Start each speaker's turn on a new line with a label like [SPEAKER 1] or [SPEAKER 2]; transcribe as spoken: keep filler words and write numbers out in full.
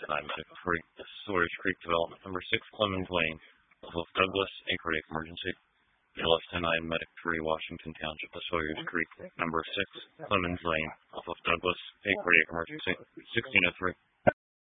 [SPEAKER 1] ten I Medic three, Sawyers Creek Development Number six, Clemens Lane, off of Douglas, a cardiac emergency. A L F ten I Medic three, Washington Township, Sawyers Creek, Number six, Clemens Lane, off of Douglas, a cardiac emergency. sixteen oh three.